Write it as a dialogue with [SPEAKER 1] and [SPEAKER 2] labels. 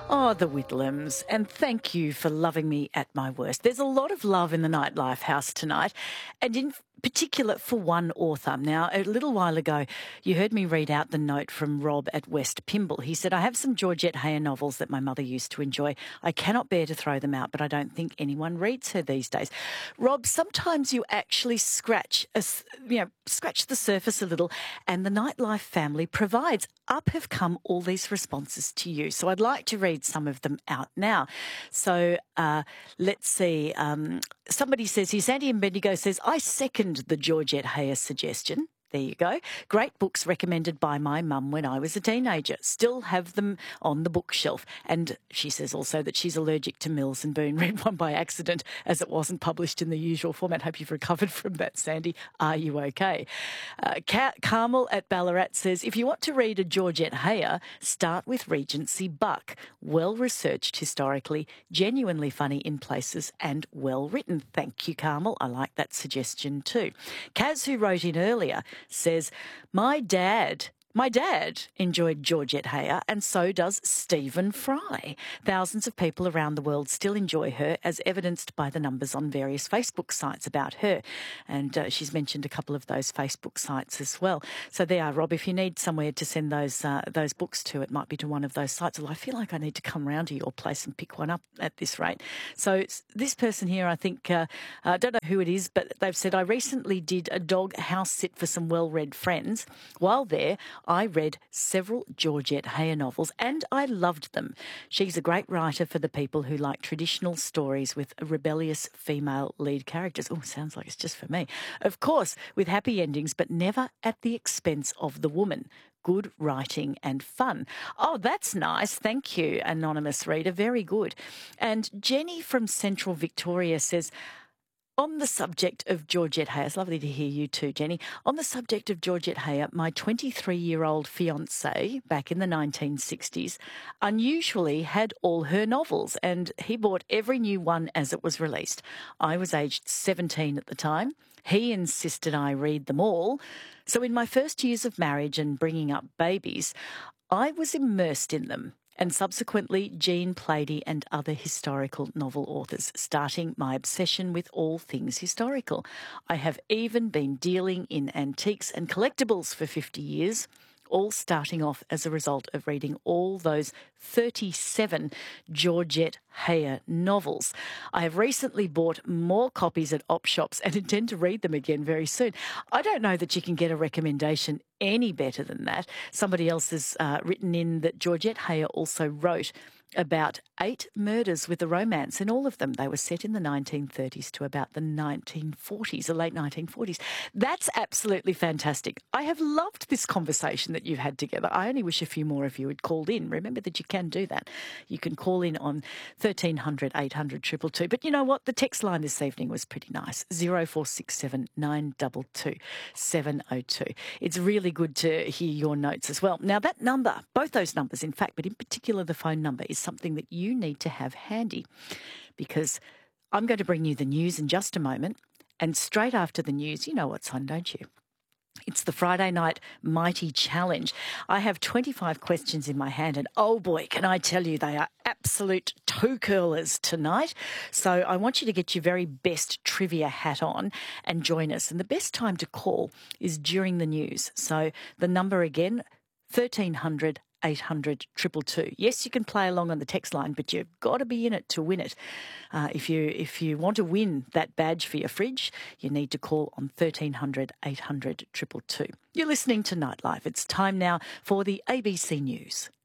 [SPEAKER 1] Oh, the Whitlams, and thank you for loving me at my worst. There's a lot of love in the Nightlife house tonight, and in particular for one author. Now, a little while ago, you heard me read out the note from Rob at West Pymble. He said, I have some Georgette Heyer novels that my mother used to enjoy. I cannot bear to throw them out, but I don't think anyone reads her these days. Rob, sometimes you actually scratch the surface a little, and the Nightlife family provides. Up have come all these responses to you. So I'd like to read some of them out now. So let's see. Somebody says here, Sandy and Bendigo says, I second the Georgette Heyer suggestion. There you go. Great books recommended by my mum when I was a teenager. Still have them on the bookshelf. And she says also that she's allergic to Mills and Boon. Read one by accident as it wasn't published in the usual format. Hope you've recovered from that, Sandy. Are you okay? Carmel at Ballarat says, if you want to read a Georgette Heyer, start with Regency Buck. Well-researched historically, genuinely funny in places and well-written. Thank you, Carmel. I like that suggestion too. Kaz, who wrote in earlier, says, my dad enjoyed Georgette Heyer, and so does Stephen Fry. Thousands of people around the world still enjoy her, as evidenced by the numbers on various Facebook sites about her. And she's mentioned a couple of those Facebook sites as well. So there, Rob, if you need somewhere to send those books to, it might be to one of those sites. Well, I feel like I need to come round to your place and pick one up at this rate. So this person here, I think, I don't know who it is, but they've said, I recently did a dog house sit for some well-read friends. While there, I read several Georgette Heyer novels and I loved them. She's a great writer for the people who like traditional stories with rebellious female lead characters. Oh, sounds like it's just for me. Of course, with happy endings, but never at the expense of the woman. Good writing and fun. Oh, that's nice. Thank you, anonymous reader. Very good. And Jenny from Central Victoria says, on the subject of Georgette Heyer, it's lovely to hear you too, Jenny. On the subject of Georgette Heyer, my 23-year-old fiancé back in the 1960s unusually had all her novels, and he bought every new one as it was released. I was aged 17 at the time. He insisted I read them all. So in my first years of marriage and bringing up babies, I was immersed in them. And subsequently Jean Plaidy and other historical novel authors, starting my obsession with all things historical. I have even been dealing in antiques and collectibles for 50 years, all starting off as a result of reading all those 37 Georgette Heyer novels. I have recently bought more copies at op shops and intend to read them again very soon. I don't know that you can get a recommendation any better than that. Somebody else has written in that Georgette Heyer also wrote about 8 murders with a romance. In all of them, they were set in the 1930s to about the 1940s, the late 1940s. That's absolutely fantastic. I have loved this conversation that you've had together. I only wish a few more of you had called in. Remember that you can do that. You can call in on 1300 800 222. But you know what? The text line this evening was pretty nice. 0467 922 702. It's really good to hear your notes as well. Now, that number, both those numbers, in fact, but in particular the phone number, is something that you need to have handy, because I'm going to bring you the news in just a moment, and straight after the news, you know what's on, don't you? It's the Friday Night Mighty Challenge. I have 25 questions in my hand, and oh boy, can I tell you, they are absolute toe curlers tonight. So I want you to get your very best trivia hat on and join us. And the best time to call is during the news. So the number again, 1300 800 222. Yes, you can play along on the text line, but you've got to be in it to win it. If you want to win that badge for your fridge, you need to call on 1300 800 222. You're listening to Nightlife. It's time now for the ABC News.